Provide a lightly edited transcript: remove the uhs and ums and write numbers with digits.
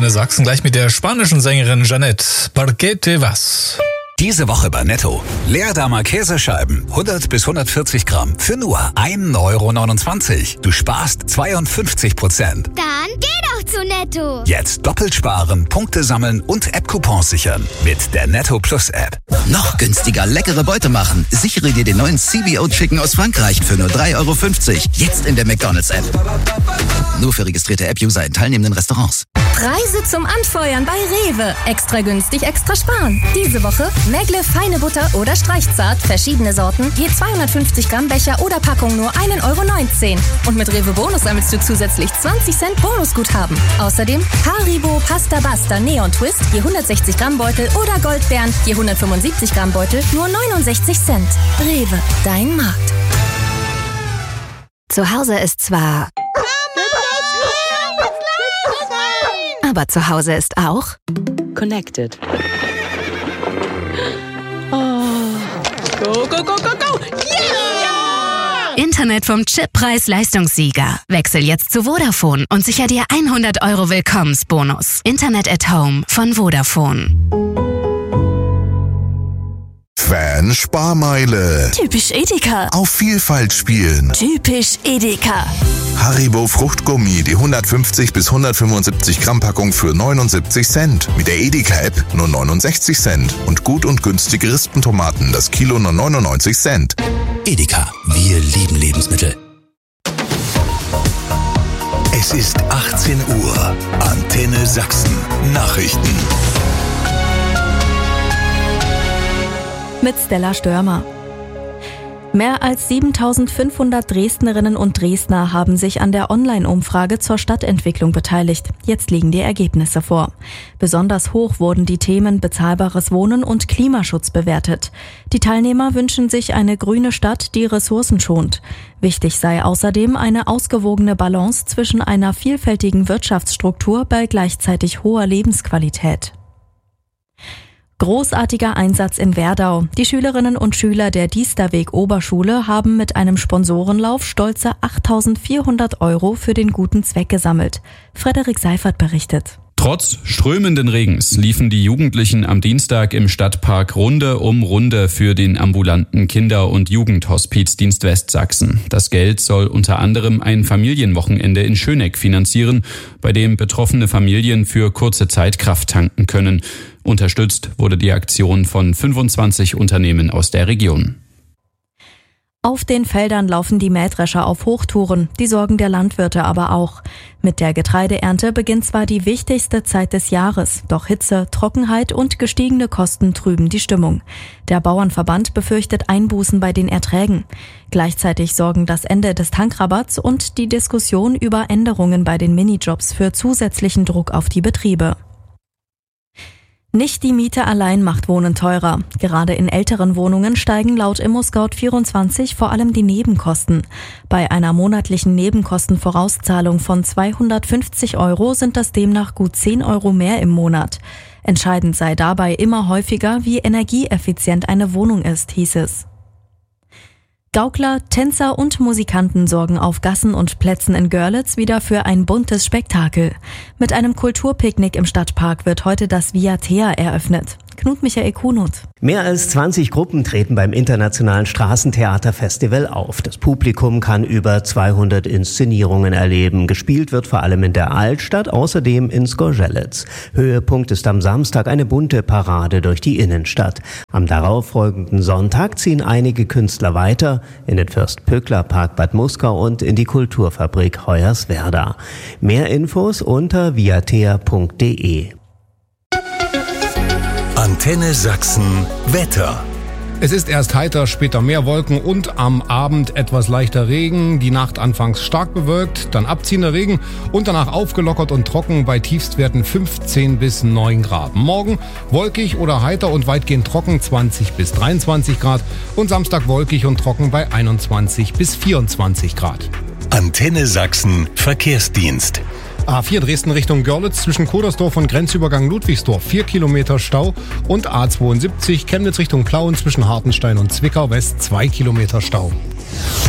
Antenne Sachsen, gleich mit der spanischen Sängerin Jeanette. Porque te vas? Diese Woche bei Netto. Leerdamer Käsescheiben, 100 bis 140 Gramm, für nur 1,29 €. Du sparst 52%. Dann geh doch zu Netto. Jetzt doppelt sparen, Punkte sammeln und App-Coupons sichern mit der Netto Plus App. Noch günstiger leckere Beute machen. Sichere dir den neuen CBO Chicken aus Frankreich für nur 3,50 €. Jetzt in der McDonald's App. Nur für registrierte App-User in teilnehmenden Restaurants. Preise zum Anfeuern bei Rewe. Extra günstig, extra sparen. Diese Woche Megle feine Butter oder Streichzart, verschiedene Sorten, je 250 Gramm Becher oder Packung nur 1,19 €. Und mit Rewe Bonus sammelst du zusätzlich 20 Cent Bonusguthaben. Außerdem Haribo Pasta Basta Neon Twist, je 160 Gramm Beutel oder Goldbeeren, je 175 Gramm Beutel, nur 69 Cent. Rewe, dein Markt. Zu Hause ist zwar... Aber zu Hause ist auch... Connected. Oh. Go, go, go, go, go! Yeah! Internet vom Chip Preis-Leistungssieger. Wechsel jetzt zu Vodafone und sicher dir 100 € Willkommensbonus. Internet at Home von Vodafone. Fan-Sparmeile. Typisch Edeka. Auf Vielfalt spielen. Typisch Edeka. Haribo Fruchtgummi, die 150 bis 175 Gramm Packung für 79 Cent. Mit der Edeka-App nur 69 Cent. Und gut und günstige Rispentomaten, das Kilo nur 99 Cent. Edeka, wir lieben Lebensmittel. Es ist 18 Uhr. Antenne Sachsen. Nachrichten. Mit Stella Störmer. Mehr als 7.500 Dresdnerinnen und Dresdner haben sich an der Online-Umfrage zur Stadtentwicklung beteiligt. Jetzt liegen die Ergebnisse vor. Besonders hoch wurden die Themen bezahlbares Wohnen und Klimaschutz bewertet. Die Teilnehmer wünschen sich eine grüne Stadt, die Ressourcen schont. Wichtig sei außerdem eine ausgewogene Balance zwischen einer vielfältigen Wirtschaftsstruktur bei gleichzeitig hoher Lebensqualität. Großartiger Einsatz in Werdau. Die Schülerinnen und Schüler der Diesterweg-Oberschule haben mit einem Sponsorenlauf stolze 8.400 € für den guten Zweck gesammelt. Frederik Seifert berichtet. Trotz strömenden Regens liefen die Jugendlichen am Dienstag im Stadtpark Runde um Runde für den ambulanten Kinder- und Jugendhospizdienst Westsachsen. Das Geld soll unter anderem ein Familienwochenende in Schöneck finanzieren, bei dem betroffene Familien für kurze Zeit Kraft tanken können. Unterstützt wurde die Aktion von 25 Unternehmen aus der Region. Auf den Feldern laufen die Mähdrescher auf Hochtouren, die Sorgen der Landwirte aber auch. Mit der Getreideernte beginnt zwar die wichtigste Zeit des Jahres, doch Hitze, Trockenheit und gestiegene Kosten trüben die Stimmung. Der Bauernverband befürchtet Einbußen bei den Erträgen. Gleichzeitig sorgen das Ende des Tankrabatts und die Diskussion über Änderungen bei den Minijobs für zusätzlichen Druck auf die Betriebe. Nicht die Miete allein macht Wohnen teurer. Gerade in älteren Wohnungen steigen laut ImmoScout24 vor allem die Nebenkosten. Bei einer monatlichen Nebenkostenvorauszahlung von 250 € sind das demnach gut 10 € mehr im Monat. Entscheidend sei dabei immer häufiger, wie energieeffizient eine Wohnung ist, hieß es. Gaukler, Tänzer und Musikanten sorgen auf Gassen und Plätzen in Görlitz wieder für ein buntes Spektakel. Mit einem Kulturpicknick im Stadtpark wird heute das Viatea eröffnet. Knut Michael Kunut. Mehr als 20 Gruppen treten beim Internationalen Straßentheaterfestival auf. Das Publikum kann über 200 Inszenierungen erleben. Gespielt wird vor allem in der Altstadt, außerdem in Zgorzelec. Höhepunkt ist am Samstag eine bunte Parade durch die Innenstadt. Am darauffolgenden Sonntag ziehen einige Künstler weiter in den Fürst-Pöckler-Park Bad Muskau und in die Kulturfabrik Hoyerswerda. Mehr Infos unter viatea.de. Antenne Sachsen Wetter. Es ist erst heiter, später mehr Wolken und am Abend etwas leichter Regen. Die Nacht anfangs stark bewölkt, dann abziehender Regen und danach aufgelockert und trocken bei Tiefstwerten 15 bis 9 Grad. Morgen wolkig oder heiter und weitgehend trocken 20 bis 23 Grad und Samstag wolkig und trocken bei 21 bis 24 Grad. Antenne Sachsen Verkehrsdienst. A4 Dresden Richtung Görlitz zwischen Kodersdorf und Grenzübergang Ludwigsdorf 4 Kilometer Stau und A72 Chemnitz Richtung Plauen zwischen Hartenstein und Zwickau West 2 Kilometer Stau.